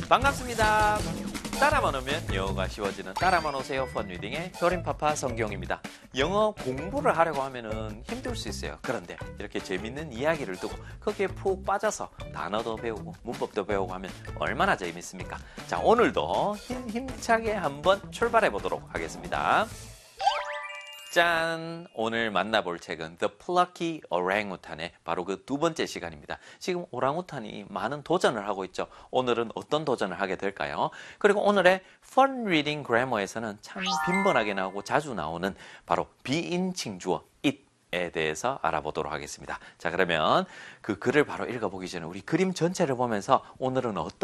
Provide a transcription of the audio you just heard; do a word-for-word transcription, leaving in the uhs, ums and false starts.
반갑습니다. 따라만 오면 영어가 쉬워지는 따라만 오세요 펀 리딩의 효린파파 성경입니다. 영어 공부를 하려고 하면은 힘들 수 있어요. 그런데 이렇게 재밌는 이야기를 두고 거기에 푹 빠져서 단어도 배우고 문법도 배우고 하면 얼마나 재밌습니까? 자, 오늘도 힘, 힘차게 한번 출발해 보도록 하겠습니다. 짠! 오늘 만나볼 책은 The Plucky Orangutan의 바로 그 두 번째 시간입니다. 지금 오랑우탄이 많은 도전을 하고 있죠. 오늘은 어떤 도전을 하게 될까요? 그리고 오늘의 Fun Reading Grammar에서는 참 빈번하게 나오고 자주 나오는 바로 비인칭 주어 it에 대해서 알아보도록 하겠습니다. 자, 그러면 그 글을 바로 읽어보기 전에 우리 그림 전체를 보면서 오늘은 어떤